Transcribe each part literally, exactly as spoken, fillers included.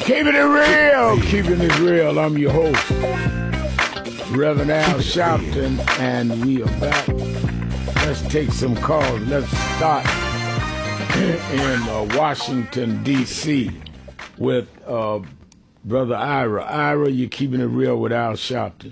Keeping it real, keeping it real. I'm your host, Reverend Al Sharpton, and we are back. Let's take some calls. Let's start in uh, Washington, D C with uh, Brother Ira. Ira, you're keeping it real with Al Sharpton.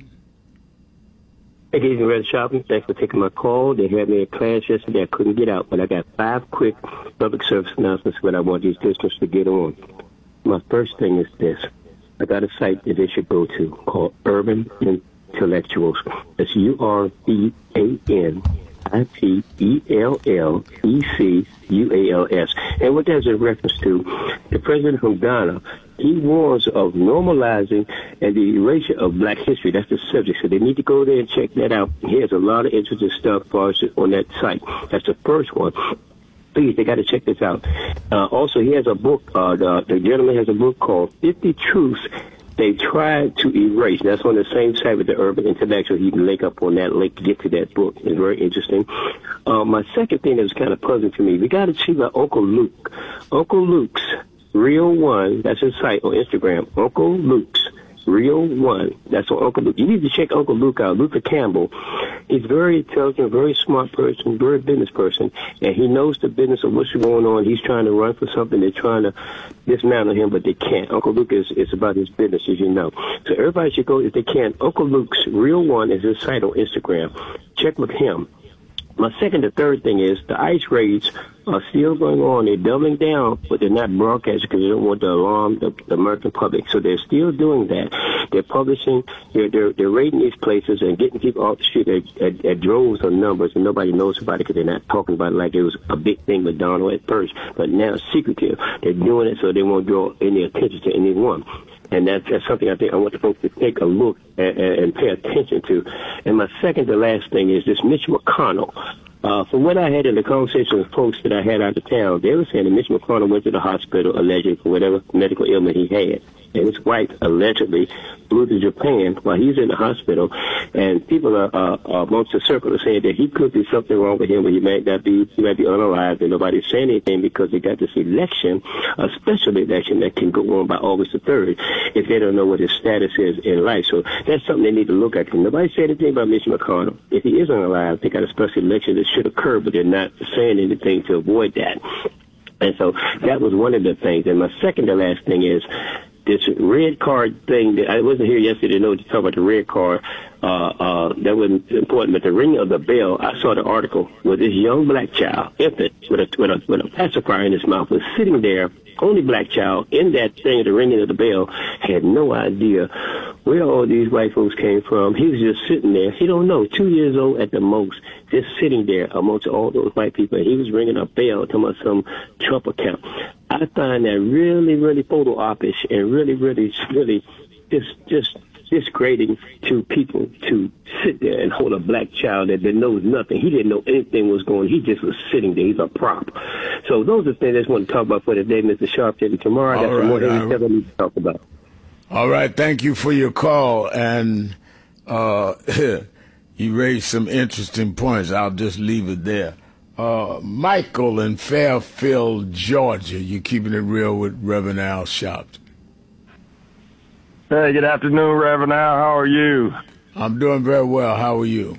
Hey, good evening, Reverend Sharpton. Thanks for taking my call. They had me in class yesterday. I couldn't get out, but I got five quick public service announcements that I want these listeners to get on. My first thing is this. I got a site that they should go to called Urban Intellectuals. It's U R B A N I T E L L E C U A L S. And what that's in reference to, the president from Ghana, he warns of normalizing and the erasure of black history. That's the subject. So they need to go there and check that out. He has a lot of interesting stuff for us on that site. That's the first one. Please, they got to check this out. Uh, also, he has a book. Uh, the, the gentleman has a book called fifty Truths They Tried to Erase. That's on the same site with the Urban Intellectual. You can link up on that link to get to that book. It's very interesting. Uh, my second thing that was kind of puzzling to me, we got to see about Uncle Luke. Uncle Luke's Real One, that's his site on Instagram. Uncle Luke's Real One. That's on Uncle Luke. You need to check Uncle Luke out, Luther Campbell. He's very intelligent, very smart person, very business person, and he knows the business of what's going on. He's trying to run for something. They're trying to dismantle him, but they can't. Uncle Luke is, is about his business, as you know. So everybody should go if they can. Uncle Luke's Real One is his site on Instagram. Check with him. My second and third thing is the ICE raids are still going on. They're doubling down, but they're not broadcasting because they don't want to alarm the, the American public. So they're still doing that. They're publishing, they're, they're, they're raiding these places and getting people off the street at, at, at droves of numbers, and nobody knows about it because they're not talking about it like it was a big thing with Donald at first. But now it's secretive. They're doing it so they won't draw any attention to anyone. And that's, that's something I think I want the folks to take a look at, and pay attention to. And my second to last thing is this Mitch McConnell. Uh, from what I had in the conversation with folks that I had out of town, they were saying that Mitch McConnell went to the hospital allegedly for whatever medical ailment he had. And his wife allegedly flew to Japan while he's in the hospital. And people are, uh, amongst the circle are saying that he could be something wrong with him, but he might not be, he might be unalive, and nobody's saying anything because they got this election, a special election that can go on by August the third, if they don't know what his status is in life. So that's something they need to look at. Nobody said anything about Mitch McConnell. If he is unalive, they got a special election that should occur, but they're not saying anything to avoid that. And so that was one of the things. And my second to last thing is this red card thing. That I wasn't here yesterday to know to talk about the red card. Uh, uh, that wasn't important, but the ringing of the bell, I saw the article where this young black child, infant, with a, with a, with a pacifier in his mouth, was sitting there, only black child, in that thing, the ringing of the bell, had no idea where all these white folks came from. He was just sitting there. He don't know, two years old at the most, just sitting there amongst all those white people. And he was ringing a bell, talking about some Trump account. I find that really, really photo op-ish and really, really, really just, just disgrading to people to sit there and hold a black child that knows nothing. He didn't know anything was going on. He just was sitting there. He's a prop. So those are things I just want to talk about for today, Mister Sharpton. Tomorrow I got some more things I need to talk about. All right. Thank you for your call. And uh, you raised some interesting points. I'll just leave it there. Uh, Michael in Fairfield, Georgia. You're keeping it real with Reverend Al Sharpton. Hey, good afternoon, Reverend Al. How are you? I'm doing very well. How are you?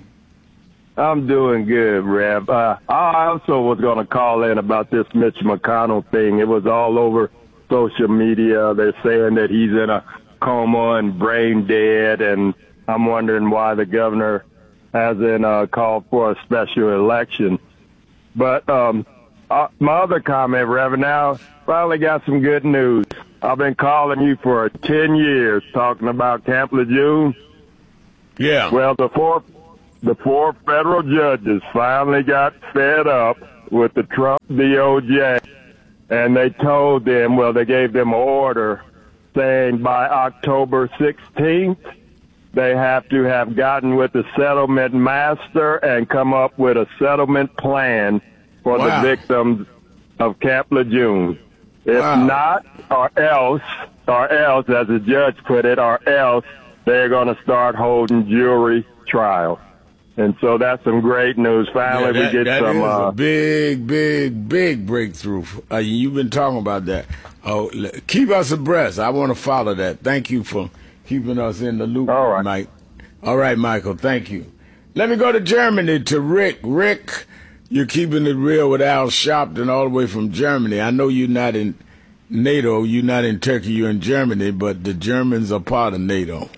I'm doing good, Rev. Uh, I also was going to call in about this Mitch McConnell thing. It was all over social media. They're saying that he's in a coma and brain dead, and I'm wondering why the governor hasn't uh, called for a special election. But um, uh, my other comment, Reverend Al, finally got some good news. I've been calling you for ten years talking about Camp Lejeune. Yeah. Well, the four, the four federal judges finally got fed up with the Trump D O J, and they told them, well, they gave them an order saying by October sixteenth, they have to have gotten with the settlement master and come up with a settlement plan for wow. the victims of Camp Lejeune. If wow. not, or else, or else, as the judge put it, or else they're going to start holding jury trials. And so that's some great news. Finally, yeah, that, we get that some. That is uh, a big, big, big breakthrough. Uh, you've been talking about that. Oh, keep us abreast. I want to follow that. Thank you for keeping us in the loop, All right. Mike. All right, Michael. Thank you. Let me go to Germany to Rick. Rick, you're keeping it real with Al Sharpton all the way from Germany. I know you're not in NATO. You're not in Turkey. You're in Germany, but the Germans are part of NATO.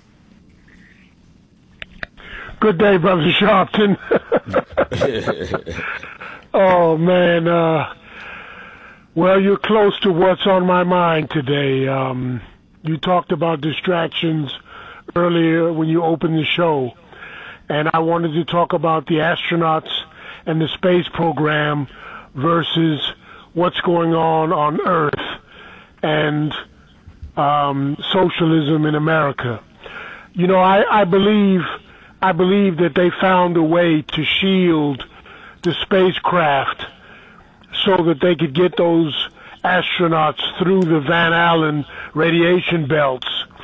Good day, Brother Sharpton. Oh, man. Uh, well, you're close to what's on my mind today. Um, you talked about distractions earlier when you opened the show, and I wanted to talk about the astronauts and the space program versus what's going on on Earth and um, socialism in America. You know, I, I believe I believe that they found a way to shield the spacecraft so that they could get those astronauts through the Van Allen radiation belts.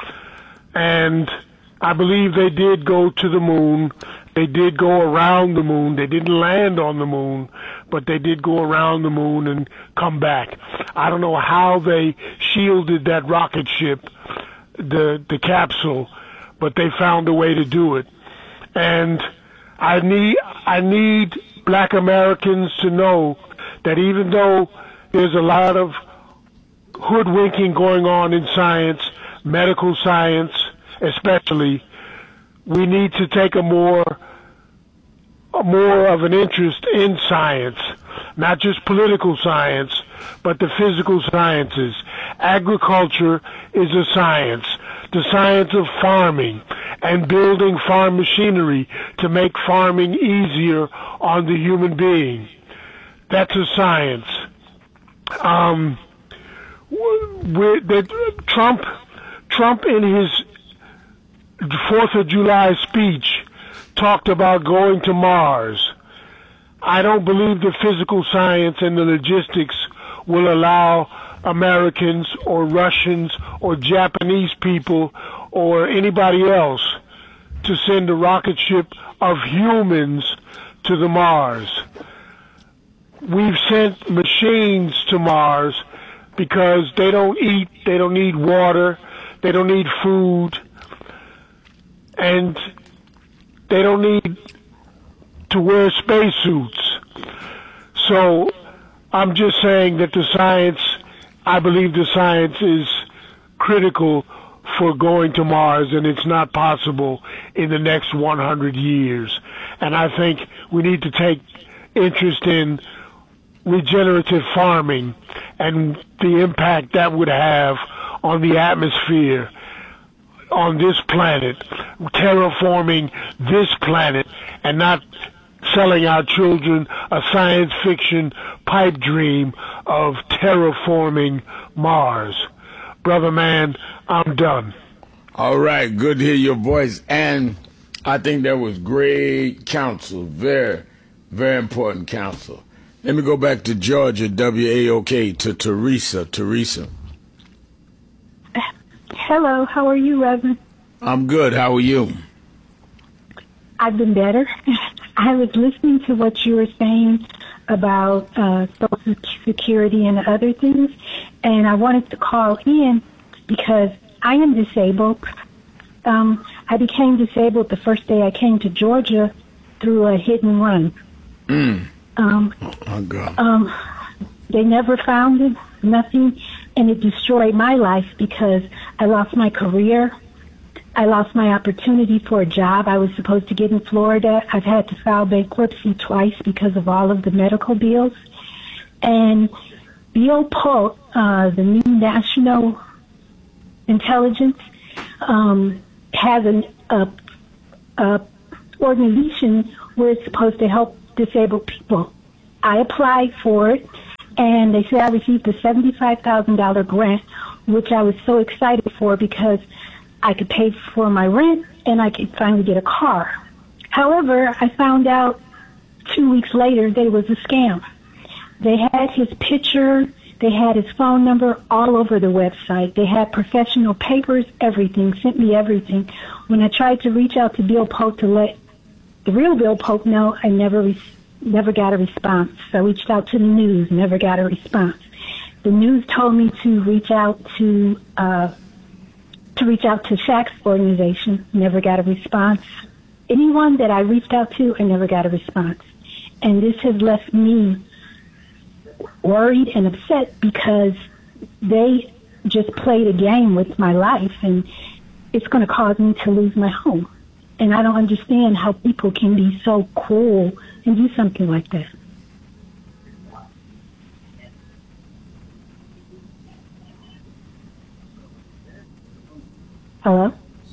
And I believe they did go to the moon. They did go around the moon. They didn't land on the moon, but they did go around the moon and come back. I don't know how they shielded that rocket ship, the the capsule, but they found a way to do it. And I need I need black Americans to know that even though there's a lot of hoodwinking going on in science, medical science especially, we need to take a more a more of an interest in science, not just political science, but the physical sciences. Agriculture is a science, the science of farming and building farm machinery to make farming easier on the human being. That's a science. Um, with the, Trump, Trump in his Fourth of July speech talked about going to Mars. I don't believe the physical science and the logistics will allow Americans or Russians or Japanese people or anybody else to send a rocket ship of humans to the Mars. We've sent machines to Mars because they don't eat, they don't need water, they don't need food, and they don't need to wear spacesuits. So I'm just saying that the science, I believe the science is critical for going to Mars, and it's not possible in the next one hundred years. And I think we need to take interest in regenerative farming and the impact that would have on the atmosphere on this planet, terraforming this planet, and not selling our children a science fiction pipe dream of terraforming Mars. Brother man, I'm done. All right, good to hear your voice. And I think that was great counsel, very, very important counsel. Let me go back to Georgia, W A O K, to Teresa. Teresa. Hello, how are you, Reverend? I'm good. How are you? I've been better. I was listening to what you were saying about uh, Social Security and other things, and I wanted to call in because I am disabled. Um, I became disabled the first day I came to Georgia through a hit and run. Mm. Um, oh, God. Um, they never found it, nothing, and it destroyed my life because I lost my career. I lost my opportunity for a job I was supposed to get in Florida. I've had to file bankruptcy twice because of all of the medical bills. And Bill Polk, uh, the new national intelligence, um, has an uh, uh, organization where it's supposed to help disabled people. I applied for it, and they said I received a seventy-five thousand dollars grant, which I was so excited for because I could pay for my rent and I could finally get a car. However, I found out two weeks later that it was a scam. They had his picture, they had his phone number all over the website. They had professional papers, everything, sent me everything. When I tried to reach out to Bill Polk to let the real Bill Polk know, I never re- never got a response. I reached out to the news, never got a response. The news told me to reach out to uh, to reach out to Shaq's organization. Never got a response. Anyone that I reached out to, I never got a response. And this has left me worried and upset because they just played a game with my life, and it's going to cause me to lose my home. And I don't understand how people can be so cruel and do something like that. Hello?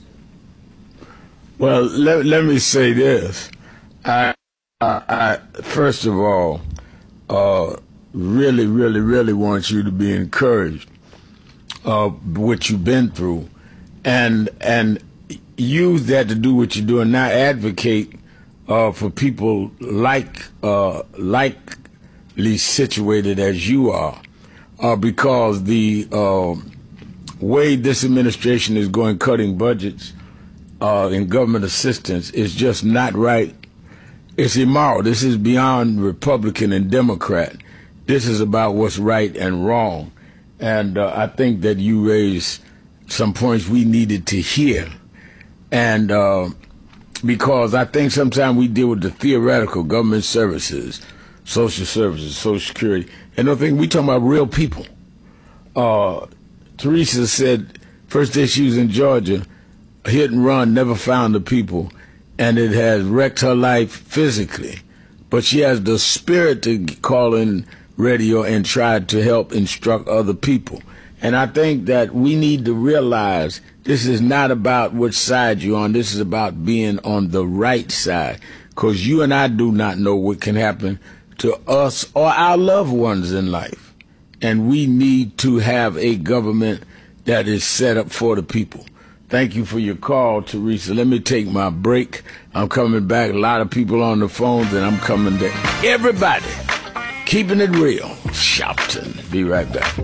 Well, let, let me say this. I, I, I first of all, uh, really, really, really want you to be encouraged uh, what you've been through, and and use that to do what you're doing now. Advocate uh, for people like uh, likely situated as you are, uh, because the uh, way this administration is going, cutting budgets uh, in government assistance, is just not right. It's immoral. This is beyond Republican and Democrat. This is about what's right and wrong. And uh, I think that you raised some points we needed to hear. And uh, because I think sometimes we deal with the theoretical, government services, social services, Social Security, and I think we talking about real people. Uh, Teresa said first day she was in Georgia, a hit and run, never found the people, and it has wrecked her life physically. But she has the spirit to call in radio and try to help instruct other people. And I think that we need to realize this is not about which side you're on. This is about being on the right side, because you and I do not know what can happen to us or our loved ones in life. And we need to have a government that is set up for the people. Thank you for your call, Teresa. Let me take my break. I'm coming back. A lot of people on the phones, and I'm coming to everybody. Keeping it real. Shopton. Be right back.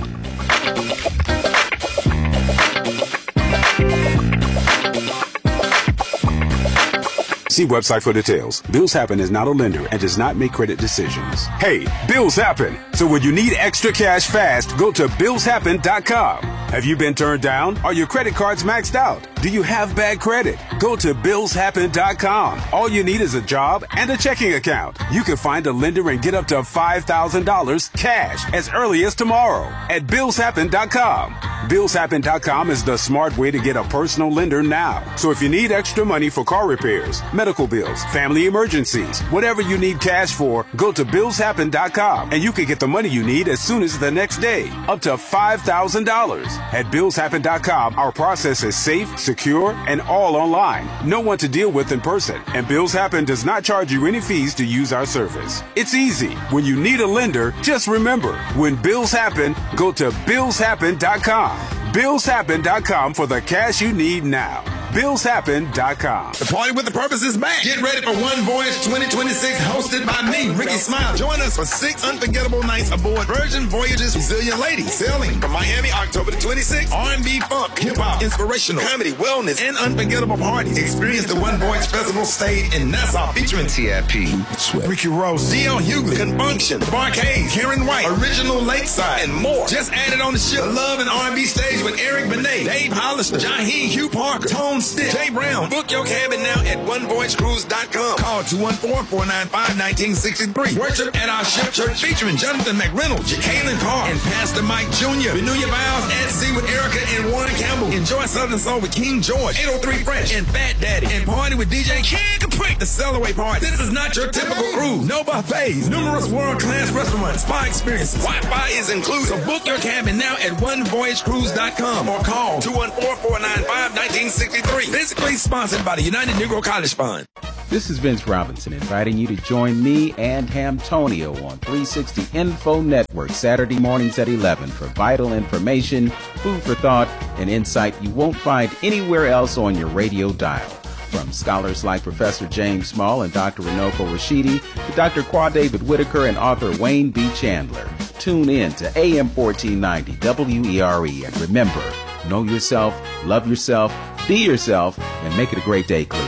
See website for details. Bills Happen is not a lender and does not make credit decisions. Hey, bills happen. So when you need extra cash fast, go to bills happen dot com. Have you been turned down? Are your credit cards maxed out? Do you have bad credit? Go to bills happen dot com. All you need is a job and a checking account. You can find a lender and get up to five thousand dollars cash as early as tomorrow at bills happen dot com. bills happen dot com is the smart way to get a personal lender now. So if you need extra money for car repairs, medical bills, family emergencies, whatever you need cash for, go to bills happen dot com and you can get the money you need as soon as the next day, up to five thousand dollars. At bills happen dot com, our process is safe, secure, and all online. No one to deal with in person, and Bills Happen does not charge you any fees to use our service. It's easy. When you need a lender, just remember, when bills happen, go to bills happen dot com. bills happen dot com for the cash you need now. bills happen dot com. The Party with a Purpose is back. Get ready for One Voyage twenty twenty-six, hosted by me, Ricky Smile. Join us for six unforgettable nights aboard Virgin Voyage's Resilient Lady, sailing from Miami October the twenty-sixth. R and B, funk, hip-hop, inspirational, comedy, wellness, and unforgettable parties. Experience the One Voyage Festival stage in Nassau, featuring T I P, Ricky Rose, D L Hughley, Confunction, Barcade, Karen White, Original Lakeside, and more. Just added on the ship, the Love and R and B stage with Eric Benet, Dave Hollister, Jaheim, Hugh Parker, Tone Stick, Jay Brown. Book your cabin now at one voyage cruise dot com. Call two one four, four nine five, one nine six three. Worship at our ship church featuring Jonathan McReynolds, Jacqueline Carr, and Pastor Mike Junior Renew your vows at sea with Erica and Warren Campbell. Enjoy Southern Soul with King George, eight oh three Fresh, and Fat Daddy. And party with D J King Capri, the Sailaway Party. This is not your typical cruise. No buffets, numerous world-class restaurants, spa experiences. Wi-Fi is included. So book your cabin now at one voyage cruise dot com or call two one four, four nine five, one nine six three. Physically sponsored by the United Negro College Fund. This is Vince Robinson inviting you to join me and Hamtonio on three sixty Info Network Saturday mornings at eleven for vital information, food for thought, and insight you won't find anywhere else on your radio dial. From scholars like Professor James Small and Doctor Runoko Rashidi to Doctor Qua David Whitaker and author Wayne B. Chandler. Tune in to A M fourteen ninety W E R E and remember, know yourself, love yourself, be yourself, and make it a great day, Cleveland.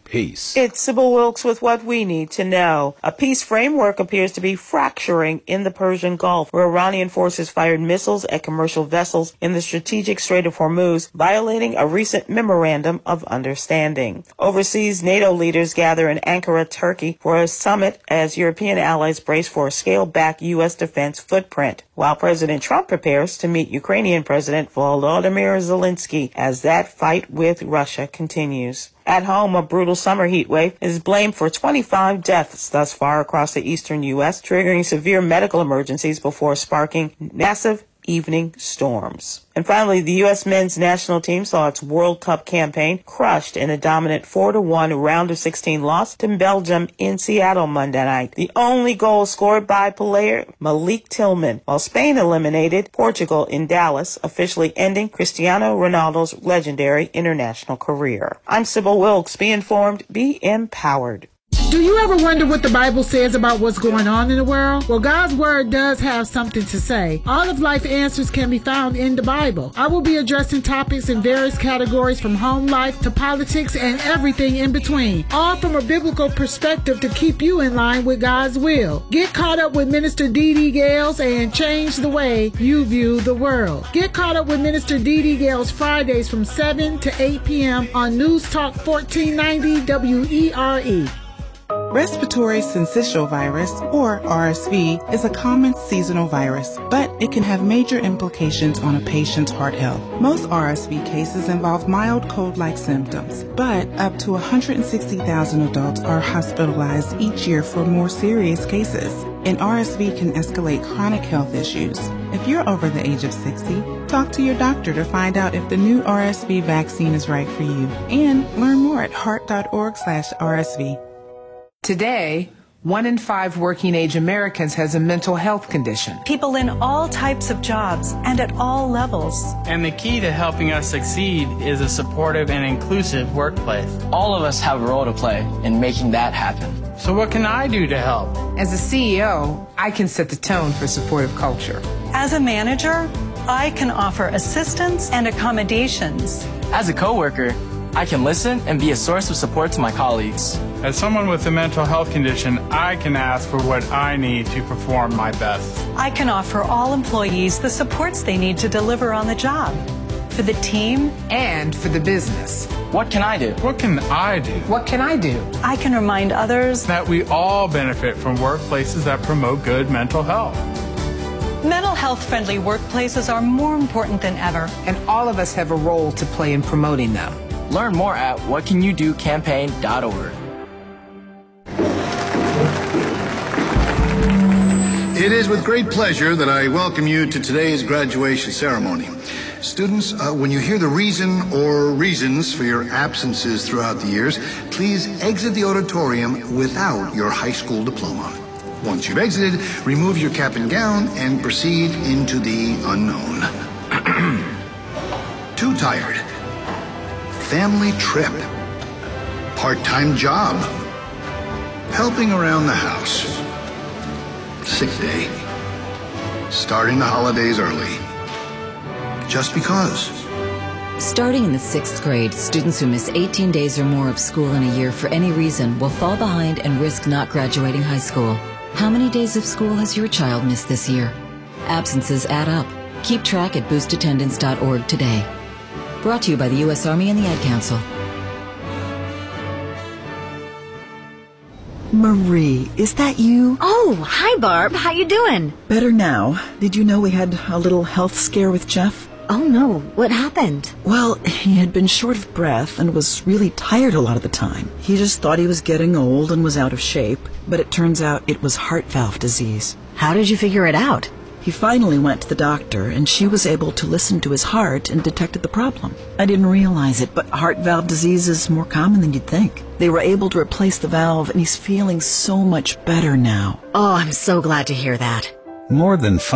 Peace. It's Sybil Wilkes with what we need to know. A peace framework appears to be fracturing in the Persian Gulf, where Iranian forces fired missiles at commercial vessels in the strategic Strait of Hormuz, violating a recent memorandum of understanding. Overseas, NATO leaders gather in Ankara, Turkey, for a summit as European allies brace for a scaled-back U S defense footprint, while President Trump prepares to meet Ukrainian President Volodymyr Zelensky as that fight with Russia continues. At home, a brutal summer heat wave is blamed for twenty-five deaths thus far across the eastern U S, triggering severe medical emergencies before sparking massive evening storms. And finally, the U S men's national team saw its World Cup campaign crushed in a dominant four to one round of sixteen loss to Belgium in Seattle Monday night. The only goal scored by player Malik Tillman, while Spain eliminated Portugal in Dallas, officially ending Cristiano Ronaldo's legendary international career. I'm Sybil Wilkes. Be informed, be empowered. Do you ever wonder what the Bible says about what's going on in the world? Well, God's Word does have something to say. All of life answers can be found in the Bible. I will be addressing topics in various categories from home life to politics and everything in between, all from a biblical perspective to keep you in line with God's will. Get caught up with Minister Dee Dee Gales and change the way you view the world. Get caught up with Minister Dee Dee Gales Fridays from seven to eight p.m. on News Talk fourteen ninety W E R E. Respiratory syncytial virus, or R S V, is a common seasonal virus, but it can have major implications on a patient's heart health. Most R S V cases involve mild cold-like symptoms, but up to one hundred sixty thousand adults are hospitalized each year for more serious cases. And R S V can escalate chronic health issues. If you're over the age of sixty, talk to your doctor to find out if the new R S V vaccine is right for you. And learn more at heart.org slash RSV. Today, one in five working-age Americans has a mental health condition. People in all types of jobs and at all levels. And the key to helping us succeed is a supportive and inclusive workplace. All of us have a role to play in making that happen. So what can I do to help? As a C E O, I can set the tone for supportive culture. As a manager, I can offer assistance and accommodations. As a coworker, I can listen and be a source of support to my colleagues. As someone with a mental health condition, I can ask for what I need to perform my best. I can offer all employees the supports they need to deliver on the job, for the team and for the business. What can I do? What can I do? What can I do? I can remind others that we all benefit from workplaces that promote good mental health. Mental health-friendly workplaces are more important than ever. And all of us have a role to play in promoting them. Learn more at what can you do campaign dot org. It is with great pleasure that I welcome you to today's graduation ceremony. Students, uh, when you hear the reason or reasons for your absences throughout the years, please exit the auditorium without your high school diploma. Once you've exited, remove your cap and gown and proceed into the unknown. Too tired. Family trip. Part-time job. Helping around the house. Sick day. Starting the holidays early. Just because. Starting in the sixth grade, students who miss eighteen days or more of school in a year for any reason will fall behind and risk not graduating high school. How many days of school has your child missed this year? Absences add up. Keep track at boost attendance dot org today. Brought to you by the U S Army and the Ad Council. Marie, is that you? Oh, hi Barb. How you doing? Better now. Did you know we had a little health scare with Jeff? Oh no, what happened? Well, he had been short of breath and was really tired a lot of the time. He just thought he was getting old and was out of shape, but it turns out it was heart valve disease. How did you figure it out? He finally went to the doctor, and she was able to listen to his heart and detected the problem. I didn't realize it, but heart valve disease is more common than you'd think. They were able to replace the valve, and he's feeling so much better now. Oh, I'm so glad to hear that. More than